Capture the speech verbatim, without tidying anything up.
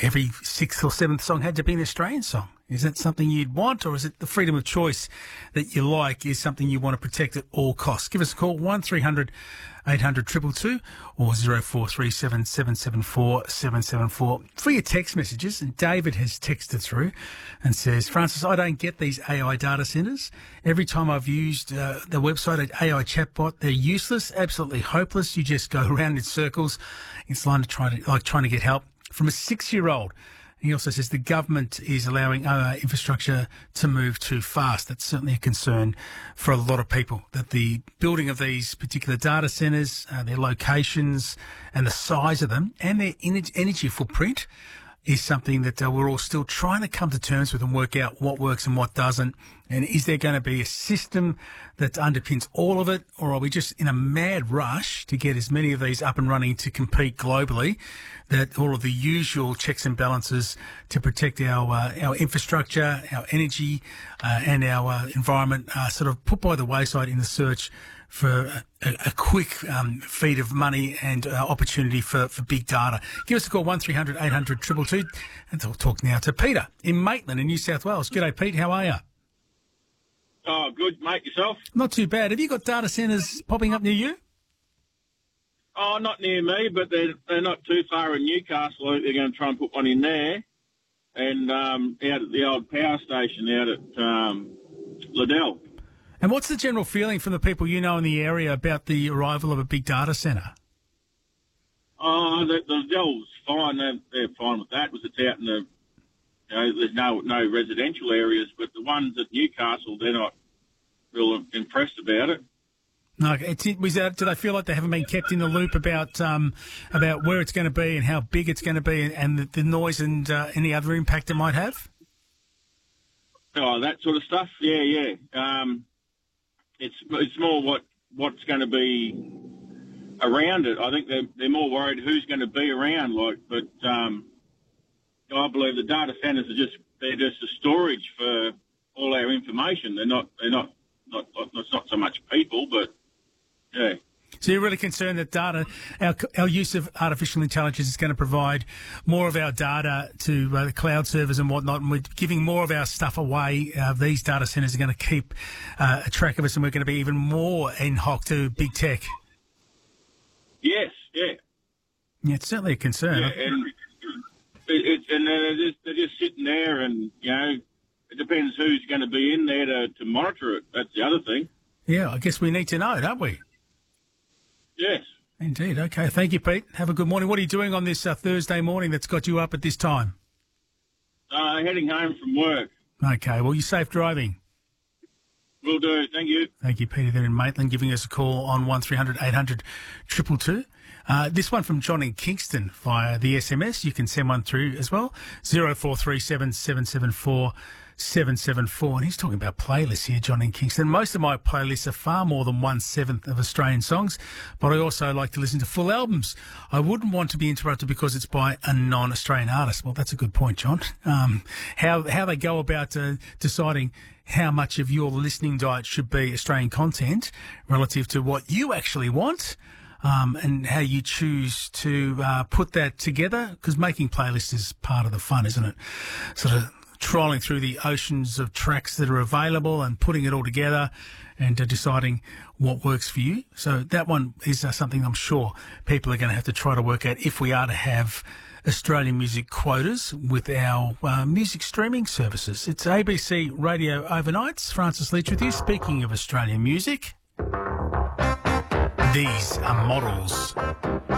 every sixth or seventh song had to be an Australian song. Is that something you'd want, or is it the freedom of choice that you like is something you want to protect at all costs? Give us a call, one three hundred eight hundred two two two or zero four three seven seven seven four seven seven four. For your text messages, and David has texted through and says, Francis, I don't get these A I data centres. Every time I've used uh, the website, an A I chatbot, they're useless, absolutely hopeless. You just go around in circles. It's like trying to, like trying to get help from a six-year-old. He also says the government is allowing our infrastructure to move too fast. That's certainly a concern for a lot of people, that the building of these particular data centres, uh, their locations and the size of them and their energy footprint is something that uh, we're all still trying to come to terms with and work out what works and what doesn't. And is there going to be a system that underpins all of it, or are we just in a mad rush to get as many of these up and running to compete globally, that all of the usual checks and balances to protect our uh, our infrastructure, our energy uh, and our uh, environment are sort of put by the wayside in the search for a, a quick um, feed of money and uh, opportunity for, for big data? Give us a call, one three hundred eight hundred two two two. And we'll talk now to Peter in Maitland in New South Wales. G'day, Pete. How are you? Oh, good, mate. Yourself? Not too bad. Have you got data centres popping up near you? Oh, not near me, but they're, they're not too far in Newcastle. They're going to try and put one in there. And um, out at the old power station out at um, Liddell. And what's the general feeling from the people you know in the area about the arrival of a big data centre? Oh, the, the Liddell's fine. They're, they're fine with that, because it's out in the, you know, there's no no residential areas. But the ones at Newcastle, they're not real impressed about it. No, it's, was that, do they feel like they haven't been kept in the loop about um, about where it's going to be and how big it's going to be, and, and the, the noise and uh, any other impact it might have? Oh, that sort of stuff. Yeah, yeah. Um, it's it's more what what's going to be around it. I think they're they're more worried who's going to be around. Like, but um, I believe the data centres are just they're just a storage for all our information. They're not they're not not it's not so much people, but yeah. So you're really concerned that data, our, our use of artificial intelligence is going to provide more of our data to uh, the cloud servers and whatnot, and we're giving more of our stuff away. Uh, these data centres are going to keep uh, a track of us, and we're going to be even more in hock to big tech. Yes, yeah. Yeah, it's certainly a concern. Yeah, and, it, it, and they're, just, they're just sitting there, and, you know, it depends who's going to be in there to, to monitor it. That's the other thing. Yeah, I guess we need to know, don't we? Yes. Indeed. Okay. Thank you, Pete. Have a good morning. What are you doing on this uh, Thursday morning that's got you up at this time? Uh, heading home from work. Okay. Well, you safe driving. Will do. Thank you. Thank you, Peter, there in Maitland, giving us a call on one three hundred eight hundred two two two. Uh, this one from John in Kingston via the S M S. You can send one through as well. zero four three seven seven seven four seven seven four. And he's talking about playlists here, John in Kingston. Most of my playlists are far more than one-seventh of Australian songs, but I also like to listen to full albums. I wouldn't want to be interrupted because it's by a non-Australian artist. Well, that's a good point, John. Um, how, how they go about uh, deciding how much of your listening diet should be Australian content relative to what you actually want. Um, and how you choose to uh, put that together, because making playlists is part of the fun, isn't it? Sort of trawling through the oceans of tracks that are available and putting it all together and uh, deciding what works for you. So that one is uh, something I'm sure people are going to have to try to work out if we are to have Australian music quotas with our uh, music streaming services. It's A B C Radio Overnights. Francis Leach with you. Speaking of Australian music, these are Models.